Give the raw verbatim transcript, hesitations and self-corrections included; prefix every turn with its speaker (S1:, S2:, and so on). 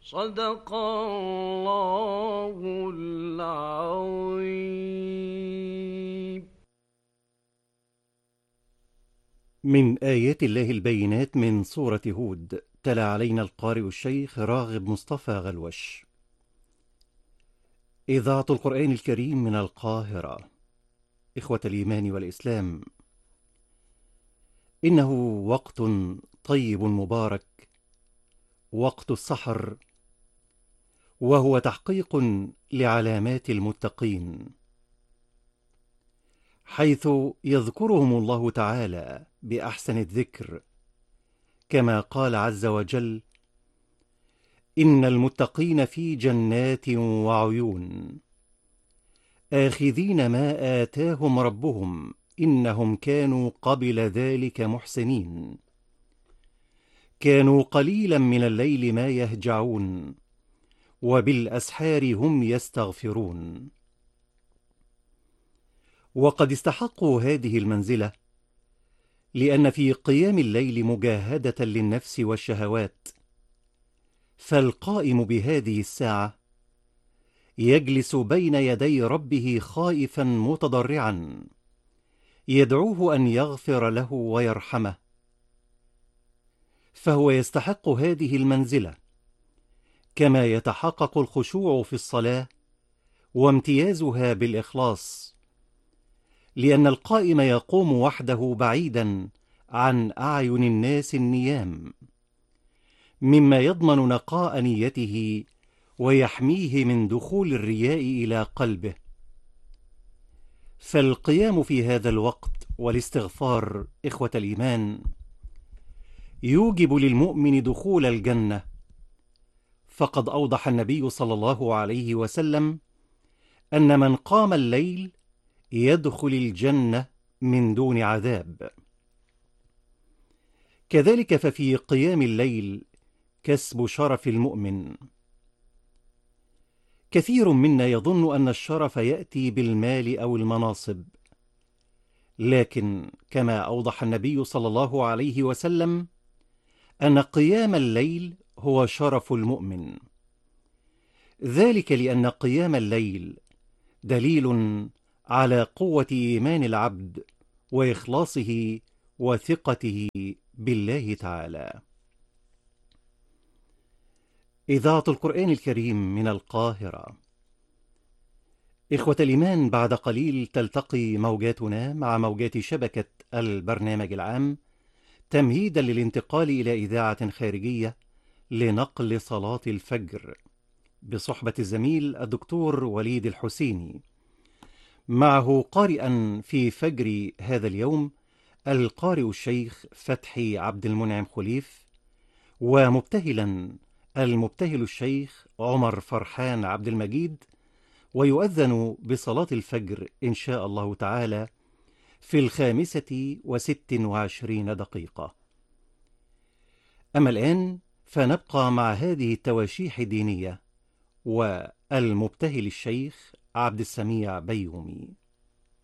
S1: صدق الله العظيم.
S2: من آيات الله البينات من سورة هود. تلا علينا القارئ الشيخ راغب مصطفى غلوش. إذاعة القرآن الكريم من القاهرة. إخوة الإيمان والإسلام، إنه وقت طيب مبارك، وقت السحر، وهو تحقيق لعلامات المتقين، حيث يذكرهم الله تعالى بأحسن الذكر، كما قال عز وجل: إن المتقين في جنات وعيون آخذين ما آتاهم ربهم إنهم كانوا قبل ذلك محسنين، كانوا قليلا من الليل ما يهجعون وبالأسحار هم يستغفرون. وقد استحقوا هذه المنزلة لأن في قيام الليل مجاهدة للنفس والشهوات، فالقائم بهذه الساعة يجلس بين يدي ربه خائفا متضرعا، يدعوه أن يغفر له ويرحمه، فهو يستحق هذه المنزلة، كما يتحقق الخشوع في الصلاة وامتيازها بالإخلاص، لأن القائم يقوم وحده بعيدا عن أعين الناس النيام، مما يضمن نقاء نيته ويحميه من دخول الرياء إلى قلبه. فالقيام في هذا الوقت والاستغفار، إخوة الإيمان، يوجب للمؤمن دخول الجنة، فقد أوضح النبي صلى الله عليه وسلم أن من قام الليل يدخل الجنة من دون عذاب. كذلك ففي قيام الليل كسب شرف المؤمن. كثير منا يظن أن الشرف يأتي بالمال أو المناصب، لكن كما أوضح النبي صلى الله عليه وسلم أن قيام الليل هو شرف المؤمن، ذلك لأن قيام الليل دليل على قوة إيمان العبد وإخلاصه وثقته بالله تعالى. إذاعة القرآن الكريم من القاهرة. إخوة الإيمان، بعد قليل تلتقي موجاتنا مع موجات شبكة البرنامج العام تمهيدا للانتقال إلى إذاعة خارجية لنقل صلاة الفجر بصحبة الزميل الدكتور وليد الحسيني، معه قارئا في فجر هذا اليوم القارئ الشيخ فتحي عبد المنعم خليف، ومبتهلا المبتهل الشيخ عمر فرحان عبد المجيد، ويؤذن بصلاة الفجر إن شاء الله تعالى في الخامسة وست وعشرين دقيقة. أما الآن فنبقى مع هذه التواشيح الدينية والمبتهل الشيخ عبد السميع بيومي.